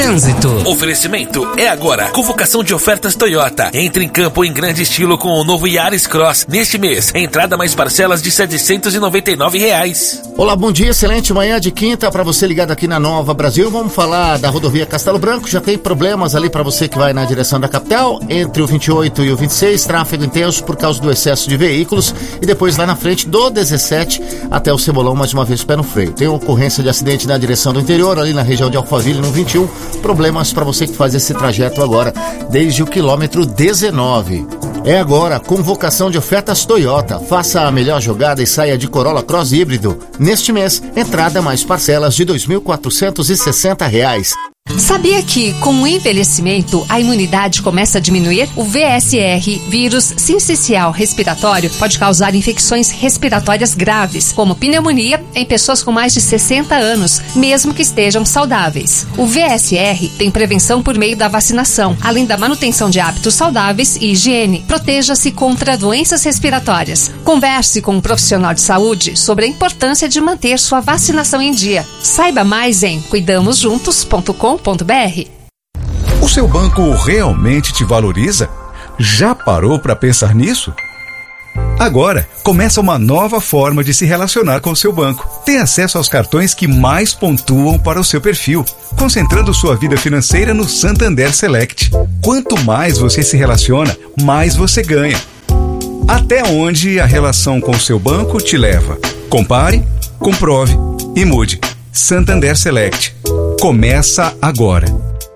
Trânsito. Oferecimento é agora. Convocação de ofertas Toyota. Entre em campo em grande estilo com o novo Yaris Cross. Neste mês, entrada mais parcelas de R$799. Olá, bom dia, excelente manhã de quinta para você ligado aqui na Nova Brasil. Vamos falar da rodovia Castelo Branco. Já tem problemas ali para você que vai na direção da capital. Entre o 28 e o 26, tráfego intenso por causa do excesso de veículos. E depois lá na frente do 17 até o Cebolão, mais uma vez pé no freio. Tem ocorrência de acidente na direção do interior, ali na região de Alphaville, no 21. Problemas para você que faz esse trajeto agora, desde o quilômetro 19. É agora, convocação de ofertas Toyota. Faça a melhor jogada e saia de Corolla Cross híbrido. Neste mês, entrada mais parcelas de R$2.460. Sabia que, com o envelhecimento, a imunidade começa a diminuir? O VSR, vírus sincicial respiratório, pode causar infecções respiratórias graves, como pneumonia, em pessoas com mais de 60 anos, mesmo que estejam saudáveis. O VSR tem prevenção por meio da vacinação, além da manutenção de hábitos saudáveis e higiene. Proteja-se contra doenças respiratórias. Converse com um profissional de saúde sobre a importância de manter sua vacinação em dia. Saiba mais em cuidamosjuntos.com.br. O seu banco realmente te valoriza? Já parou para pensar nisso? Agora, começa uma nova forma de se relacionar com o seu banco. Tem acesso aos cartões que mais pontuam para o seu perfil, concentrando sua vida financeira no Santander Select. Quanto mais você se relaciona, mais você ganha. Até onde a relação com o seu banco te leva? Compare, comprove e mude. Santander Select. Começa agora.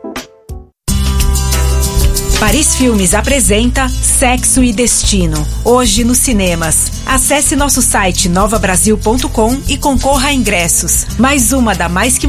Paris Filmes apresenta Sexo e Destino, hoje nos cinemas. Acesse nosso site novabrasil.com e concorra a ingressos. Mais uma da Mais Que